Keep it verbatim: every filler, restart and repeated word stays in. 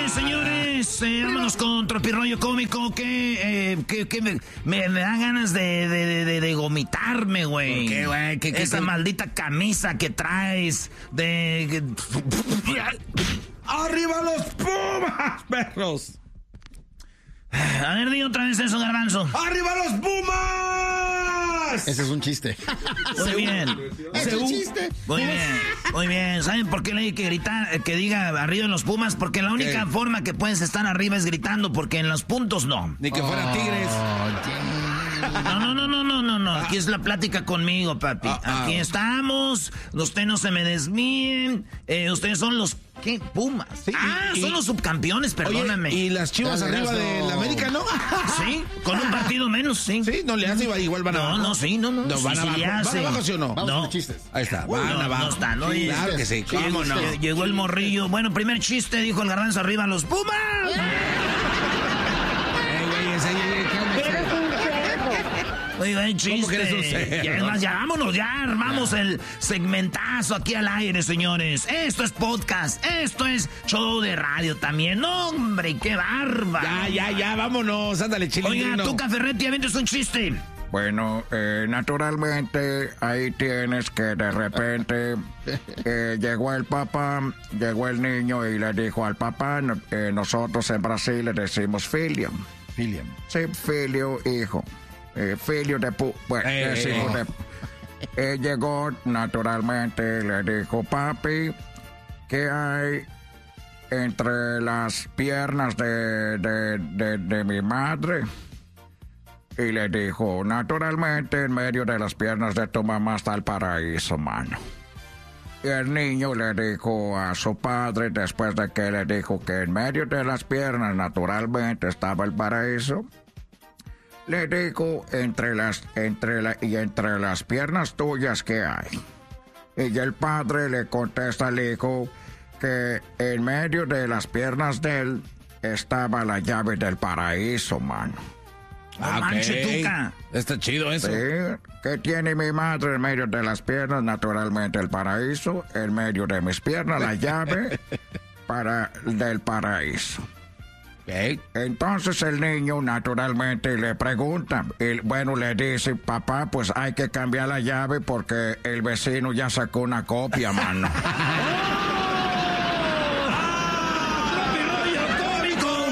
Oye, señores, eh, vámonos con Tropirollo Cómico, que, eh, que, que me, me, me dan ganas de, de, de, de vomitarme, güey. ¿Por qué, güey? ¿Qué, qué, Esa qué? maldita camisa que traes de... ¡Arriba los Pumas, perros! A ver, di otra vez eso, Garbanzo. ¡Arriba los Pumas! Ese es un chiste. Muy bien. Es un chiste. Muy bien, muy bien. ¿Saben por qué le hay que gritar, que diga arriba en los Pumas? Porque la única ¿Qué? forma que puedes estar arriba es gritando, porque en los puntos no. Ni que fueran tigres. No, no, no, no, no, no, no. Aquí es la plática conmigo, papi. Ah, ah. Aquí estamos. Usted no se me desvíen. Eh, ustedes son los... ¿Qué? Pumas. Sí, ah, y- son los subcampeones, perdóname. Oye, y las Chivas Dale, arriba Erasmo. de la América, ¿no? Sí, con un partido menos, sí. Sí, no le hace, igual van abajo. No, no, sí, no, no. No, Sí, van sí abajo. le ¿Van hace. abajo, sí o no? Vamos No. con los chistes. Ahí está, Uy, van no, abajo. no están, oye. Claro que sí, cómo no. Lle- Llegó el morrillo. Bueno, primer chiste, dijo el Garbanzo, arriba los Pumas. Eh, güey, ese, ¿qué onda? Oiga, hay chiste. que eres un cerdo? Ya, es más, ya vámonos, ya armamos el segmentazo aquí al aire, señores. Esto es podcast, esto es show de radio también. ¡No, hombre, qué bárbaro! Ya, ya, ya, vámonos, ándale, chilindrino. Oiga, tú, Caferretti, avientes un chiste. Bueno, eh, naturalmente ahí tienes que de repente eh, llegó el papá, llegó el niño y le dijo al papá, no- eh, nosotros en Brasil le decimos filio. Filiam. Sí, filio, hijo. Eh, filio de pu... Bueno, Eh, decimos eh. de... Eh, llegó naturalmente, le dijo, papi, ¿qué hay entre las piernas de, de, de, de mi madre? Y le dijo, naturalmente, en medio de las piernas de tu mamá está el paraíso, mano. Y el niño le dijo a su padre, después de que le dijo que en medio de las piernas, naturalmente, estaba el paraíso, le dijo, entre las, entre la, y entre las piernas tuyas, ¿qué hay? Y el padre le contesta al hijo que en medio de las piernas de él estaba la llave del paraíso, mano. Ah, ok. manche, Tuca. Está chido eso. Sí, que tiene mi madre en medio de las piernas, naturalmente el paraíso, en medio de mis piernas la llave para del paraíso. Ok. Entonces el niño naturalmente le pregunta, y bueno, le dice, papá, pues hay que cambiar la llave porque el vecino ya sacó una copia, mano.